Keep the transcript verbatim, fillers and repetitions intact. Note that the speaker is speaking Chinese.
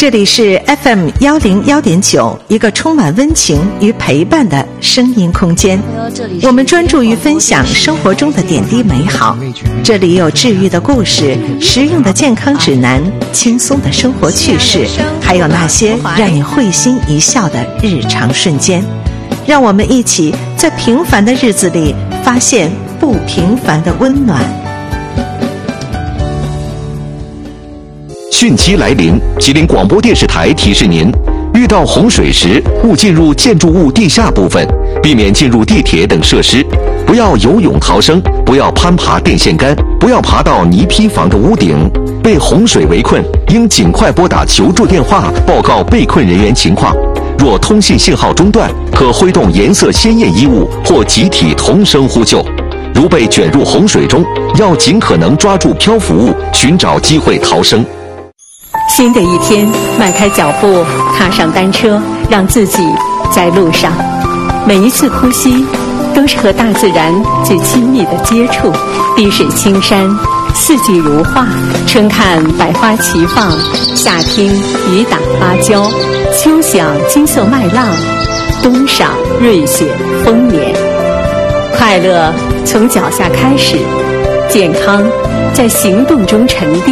这里是 F M 幺零幺点九，一个充满温情与陪伴的声音空间。我们专注于分享生活中的点滴美好，这里有治愈的故事、实用的健康指南、轻松的生活趣事，还有那些让你会心一笑的日常瞬间。让我们一起在平凡的日子里发现不平凡的温暖。 汛期来临，吉林广播电视台提示您：遇到洪水时，勿进入建筑物地下部分，避免进入地铁等设施，不要游泳逃生，不要攀爬电线杆，不要爬到泥坯房的屋顶。被洪水围困，应尽快拨打求助电话，报告被困人员情况。若通信信号中断，可挥动颜色鲜艳衣物或集体同声呼救。如被卷入洪水中，要尽可能抓住漂浮物，寻找机会逃生。 新的一天，迈开脚步，踏上单车，让自己在路上。每一次呼吸，都是和大自然最亲密的接触。碧水青山，四季如画，春看百花齐放，夏听雨打芭蕉，秋享金色麦浪，冬赏瑞雪丰年。快乐从脚下开始，健康在行动中沉淀。